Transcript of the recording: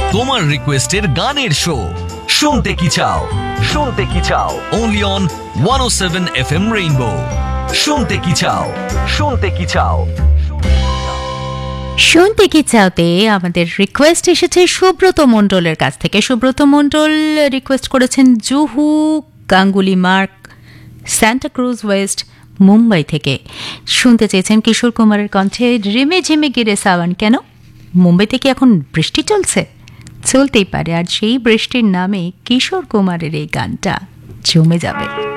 তোমার রিকোয়েস্টের গানের শো শুনতে কি চাও, শুনতে কি চাও, অনলি অন 107 FM রেইনবো। শুনতে কি চাও, শুনতে কি চাও। শুনতে কি চাওতে আমাদের রিকোয়েস্ট এসেছে সুব্রত মণ্ডলের কাছ থেকে। সুব্রত মণ্ডল রিকোয়েস্ট করেছেন Juhu Ganguly mark, Santa cruise West, Mumbai থেকে। শুনতে চেয়েছেন কিশোর কুমারের কণ্ঠে রিমে ঝিমে গিরে সাওয়ান। কেন, মুম্বাই থেকে এখন বৃষ্টি চলছে? চলতেই পারে, আর সেই বৃষ্টির নামে কিশোর কুমারের এই গানটা জমে যাবে।